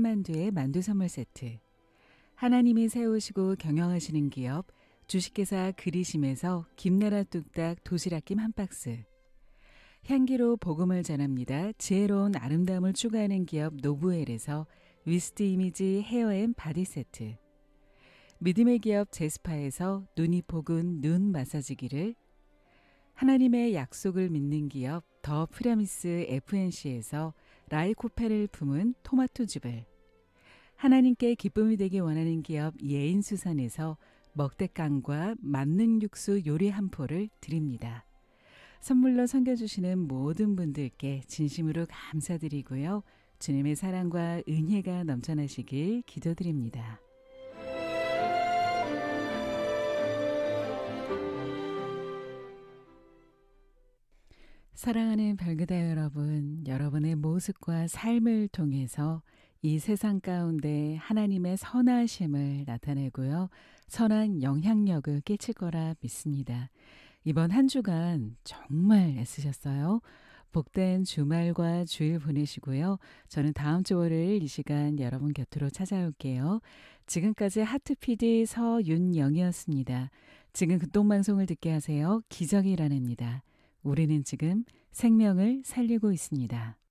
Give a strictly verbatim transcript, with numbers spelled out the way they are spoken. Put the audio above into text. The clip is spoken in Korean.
만두의 만두 선물 세트, 하나님이 세우시고 경영하시는 기업 주식회사 그리심에서 김나라 뚝딱 도시락김 한 박스, 향기로 복음을 전합니다. 지혜로운 아름다움을 추구하는 기업 노브웰에서 위스트 이미지 헤어앤 바디 세트, 믿음의 기업 제스파에서 눈이 포근 눈 마사지기를, 하나님의 약속을 믿는 기업 더 프라미스 에프엔씨에서 라이코페를 품은 토마토즙을, 하나님께 기쁨이 되기 원하는 기업 예인수산에서 먹대깡과 만능 육수 요리 한 포를 드립니다. 선물로 섬겨주시는 모든 분들께 진심으로 감사드리고요. 주님의 사랑과 은혜가 넘쳐나시길 기도드립니다. 사랑하는 별그대 여러분, 여러분의 모습과 삶을 통해서 이 세상 가운데 하나님의 선하심을 나타내고요. 선한 영향력을 끼칠 거라 믿습니다. 이번 한 주간 정말 애쓰셨어요. 복된 주말과 주일 보내시고요. 저는 다음 주 월요일 이 시간 여러분 곁으로 찾아올게요. 지금까지 하트피디 서윤영이었습니다. 지금 극동방송을 듣게 하세요. 기적이 일어납니다. 우리는 지금 생명을 살리고 있습니다.